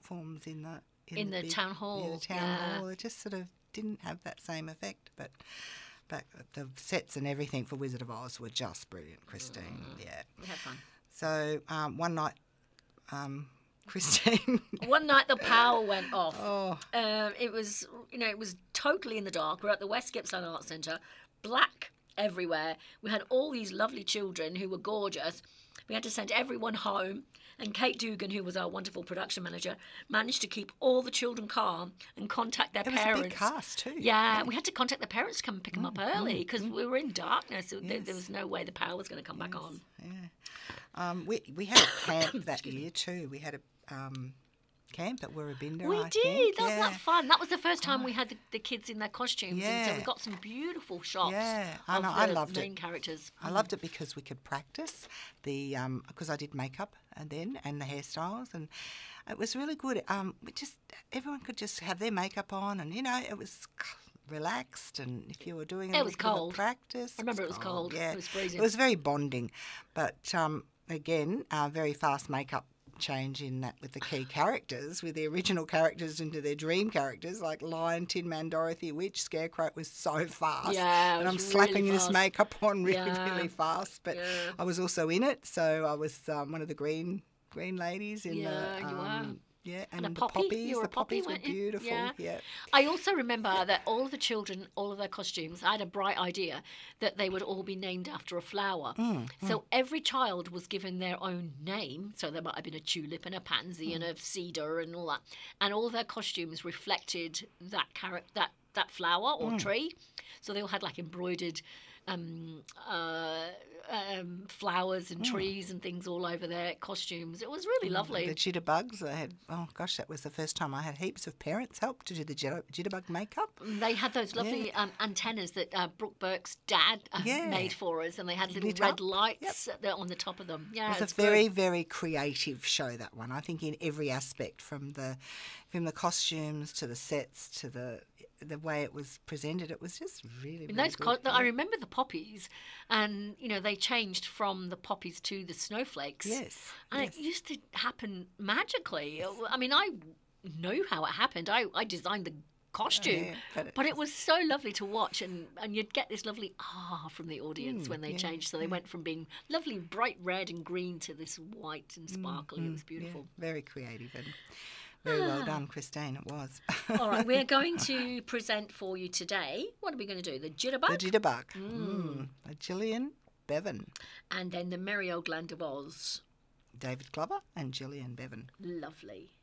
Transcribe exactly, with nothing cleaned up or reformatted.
platforms in the in, In the big- town hall, Yeah, the town yeah. hall. It just sort of didn't have that same effect, but. But the sets and everything for Wizard of Oz were just brilliant, Christine. Mm. Yeah. We had fun. So um, one night, um, Christine. One night the power went off. oh, Um, it was, you know, it was totally in the dark. We're at the West Gippsland Arts Centre, black everywhere. We had all these lovely children who were gorgeous. We had to send everyone home. And Kate Dugan, who was our wonderful production manager, managed to keep all the children calm and contact their it was parents. a big cast too. Yeah, we had to contact the parents to come and pick them up Mm, early because we were in darkness. So there, Yes. there was no way the power was going to come back on. Yeah. Um, we we had a camp that year too. We had a um, camp at Wirrabinda. We I did. think. That was yeah. that fun. That was the first time we had the, the kids in their costumes, and so Yeah. we got some beautiful shots. Yeah, I of know, I the loved it. main characters. I loved it because we could practice the because I did makeup and then and the hairstyles, and it was really good. Um, we just everyone could just have their makeup on, and you know it was relaxed. And if you were doing a It was little bit of cold. practice, I remember it was cold. Yeah, It was freezing. It was very bonding, but um, again, uh, very fast makeup change in that with the key characters, with the original characters into their dream characters like Lion, Tin Man, Dorothy, Witch, Scarecrow. It was so fast. Yeah, it and I'm was slapping really this fast. makeup on really, Yeah. really fast. But Yeah. I was also in it, so I was um, one of the green green ladies in Yeah, the you um, were. yeah, And and, a the poppy? poppies. You were the a poppy, poppies were weren't you? beautiful. Yeah. Yeah. I also remember that all of the children, all of their costumes, I had a bright idea that they would all be named after a flower. Mm, So every child was given their own name. So there might have been a tulip and a pansy and Mm. a cedar and all that. And all their costumes reflected that char- that that flower or Mm. tree. So they all had like embroidered um, uh, um, flowers and trees and things all over their costumes. It was really lovely. The jitterbugs. I had. Oh gosh, that was the first time I had heaps of parents help to do the jitter, jitterbug makeup. They had those lovely um, antennas that uh, Brooke Burke's dad uh, Yeah. made for us, and they had little Lit red up. lights at the- on the top of them. Yeah, It was it's a very, good. very creative show, that one. I think in every aspect, from the from the costumes to the sets to the the way it was presented, it was just really, really And those good. co- I Yeah. remember the poppies, and you know they changed from the poppies to the snowflakes. Yes, and yes. it used to happen magically. I mean, I know how it happened. I, I designed the costume, yeah, but it- but it was so lovely to watch, and, and you'd get this lovely ah from the audience Mm, when they yeah, changed. So they went from being lovely bright red and green to this white and sparkly. it was beautiful. Yeah, very creative and very well done, Christine. It was. All right, we're going to present for you today. What are we going to do? The jitterbug, The jitterbug. Mm. Uh, Gillian Bevan, and then the Merry Old Land of Oz. David Glover, and Gillian Bevan. Lovely.